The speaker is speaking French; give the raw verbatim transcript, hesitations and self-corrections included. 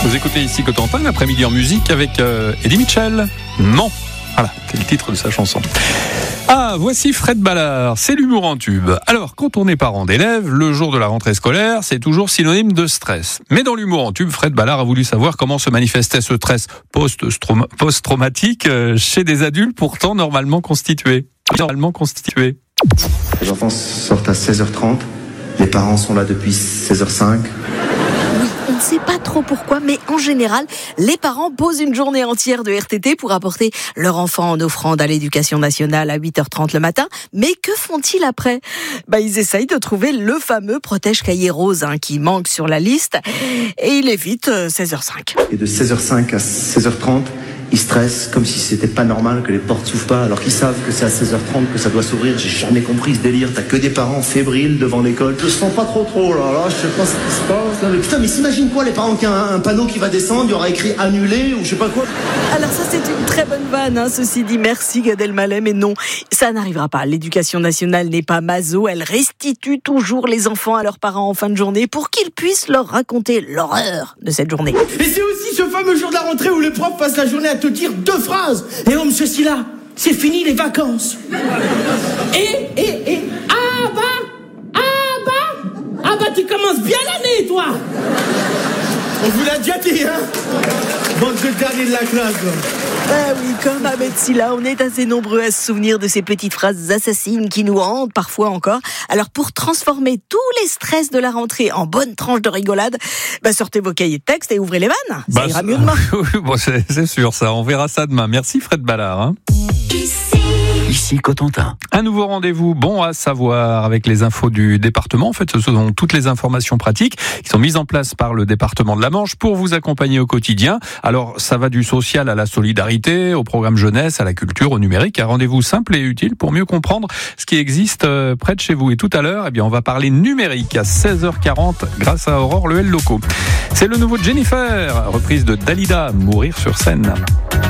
Vous écoutez ici Cotentin, l'après-midi en musique avec euh, Eddie Mitchell. Non. Voilà, c'est le titre de sa chanson. Ah, voici Fred Ballard, c'est l'humour en tube. Alors, quand on est parent d'élèves, le jour de la rentrée scolaire, c'est toujours synonyme de stress. Mais dans l'humour en tube, Fred Ballard a voulu savoir comment se manifestait ce stress post-traumatique chez des adultes pourtant normalement constitués. Normalement constitués. Les enfants sortent à seize heures trente, les parents sont là depuis seize heures cinq. On ne sait pas trop pourquoi, mais en général, les parents posent une journée entière de R T T pour apporter leur enfant en offrande à l'éducation nationale à huit heures trente le matin. Mais que font-ils après ? Bah, ils essayent de trouver le fameux protège-cahier rose hein, qui manque sur la liste et il évite euh, seize heures cinq. Et de seize heures cinq à seize heures trente, ils stressent comme si c'était pas normal que les portes s'ouvrent pas, alors qu'ils savent que c'est à seize heures trente que ça doit s'ouvrir. J'ai jamais compris ce délire. T'as que des parents fébriles devant l'école. Je sens pas trop trop là, là, je sais pas ce qui se passe. Là. Mais putain, mais s'imagine quoi, les parents qui ont un, un panneau qui va descendre, il y aura écrit annulé ou je sais pas quoi. Alors ça, c'est une très bonne vanne, hein, ceci dit, merci Gad Elmaleh, mais non, ça n'arrivera pas. L'éducation nationale n'est pas maso, elle restitue toujours les enfants à leurs parents en fin de journée pour qu'ils puissent leur raconter l'horreur de cette journée. Et c'est aussi ce fameux jour de la rentrée où les profs passent la journée à te dire deux phrases. Et oh, monsieur Silla, c'est fini les vacances. Et, et, et, ah bah, ah bah, ah bah tu commences bien l'année, toi. On vous l'a déjà dit, hein. Bon, c'est le dernier de la classe, là. Ah oui, comme Ahmed Silla, on est assez nombreux à se souvenir de ces petites phrases assassines qui nous hantent parfois encore. Alors pour transformer tous les stress de la rentrée en bonne tranche de rigolade, bah sortez vos cahiers de texte et ouvrez les vannes. Ça bah, ira mieux demain. Bon, c'est, c'est sûr ça, on verra ça demain. Merci Fred Ballard. Hein. Ici Cotentin. Un nouveau rendez-vous bon à savoir avec les infos du département. En fait, ce sont toutes les informations pratiques qui sont mises en place par le département de la Manche pour vous accompagner au quotidien. Alors, ça va du social à la solidarité, au programme jeunesse, à la culture, au numérique. Un rendez-vous simple et utile pour mieux comprendre ce qui existe près de chez vous. Et tout à l'heure, eh bien, on va parler numérique à seize heures quarante grâce à Aurore Lehel Loco. C'est le nouveau Jennifer, reprise de Dalida, Mourir sur scène.